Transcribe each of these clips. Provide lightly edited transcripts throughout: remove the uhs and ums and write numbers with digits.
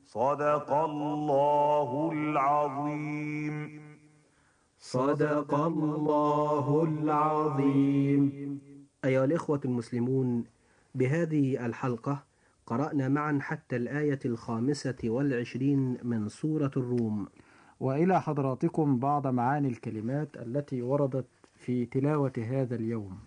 صدق الله العظيم. صدق الله العظيم. أيها الإخوة المسلمون، بهذه الحلقة قرأنا معا حتى الآية 25 من سورة الروم. وإلى حضراتكم بعض معاني الكلمات التي وردت في تلاوة هذا اليوم.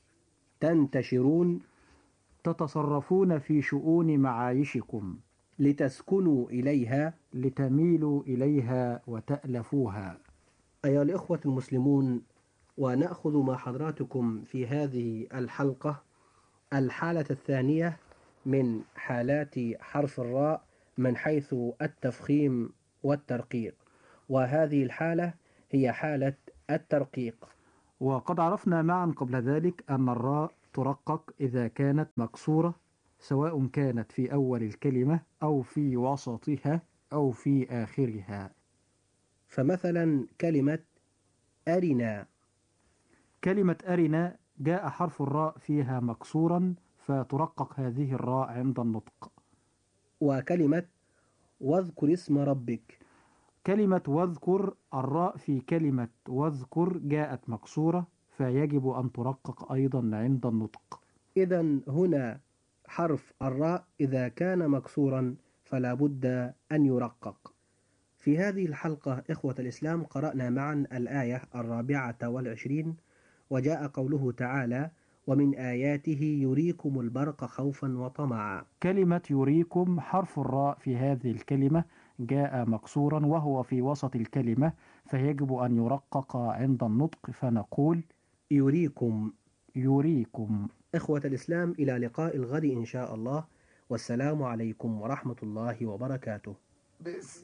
تنتشرون، تتصرفون في شؤون معايشكم، لتسكنوا إليها، لتميلوا إليها وتألفوها. أيها الإخوة المسلمون، ونأخذ مع حضراتكم في هذه الحلقة الحالة الثانية من حالات حرف الراء من حيث التفخيم والترقيق، وهذه الحالة هي حالة الترقيق. وقد عرفنا معا قبل ذلك أن الراء ترقق إذا كانت مكسورة، سواء كانت في أول الكلمة أو في وسطها أو في آخرها. فمثلا كلمة أرنا، كلمة أرنا جاء حرف الراء فيها مكسورا فترقق هذه الراء عند النطق. وكلمة واذكر اسم ربك، كلمة واذكر، الراء في كلمة واذكر جاءت مكسورة فيجب أن ترقق أيضا عند النطق. إذن هنا حرف الراء إذا كان مكسورا فلا بد أن يرقق. في هذه الحلقة إخوة الإسلام قرأنا معا الآية 24، وجاء قوله تعالى: ومن آياته يريكم البرق خوفا وطمعا. كلمة يريكم حرف الراء في هذه الكلمة جاء مكسورا وهو في وسط الكلمة فيجب أن يرقق عند النطق فنقول يريكم. يريكم. إخوة الإسلام، إلى لقاء الغد إن شاء الله، والسلام عليكم ورحمة الله وبركاته.